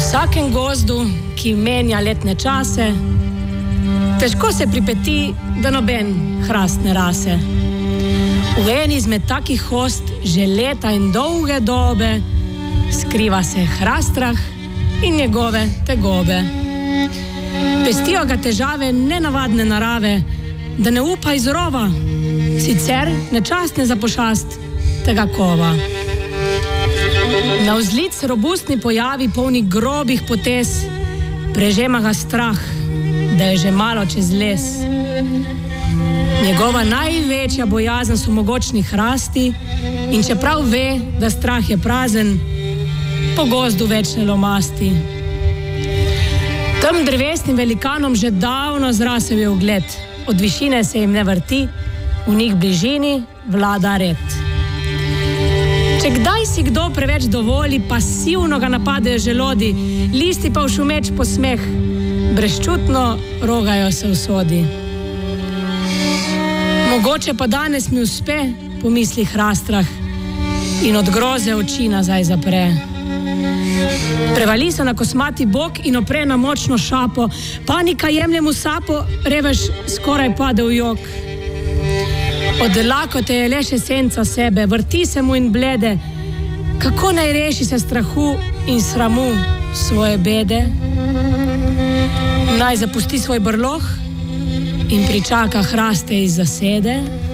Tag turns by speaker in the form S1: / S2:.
S1: vsakem gozdu, ki menja letne čase, težko se pripeti, da noben hrast ne rase. V eni izmed takih host že leta in dolge dobe skriva se hrastrah in njegove tegobe. Pestijo ga težave nenavadne narave, da ne upa iz rova, sicer nečastne za pošast tega kova. Navzlic robustni pojavi polni grobih potez, prežema ga strah, da je že malo čez les. Njegova največja bojazen so mogočni hrasti in čeprav ve, da strah je prazen, po gozdu več ne lomasti. Tem drevesnim velikanom že davno zrasel je ugled, od višine se jim ne vrti, v njih bližini vlada red. Če kdaj si kdo preveč dovoli, pasivno ga napadejo želodi, listi pa v šumeč posmeh, brezčutno rogajo se v sodi. Mogoče pa danes mi uspe, pomisli hrastrah in od groze oči nazaj zapre. Prevali se na kosmati bok in opre na močno šapo, panika jemlje mu sapo, revež skoraj pade v jok. Od lakote je le še senca sebe, vrti se mu in blede, kako naj reši se strahu in sramu svoje bede? Naj zapusti svoj brloh in pričaka hraste iz zasede?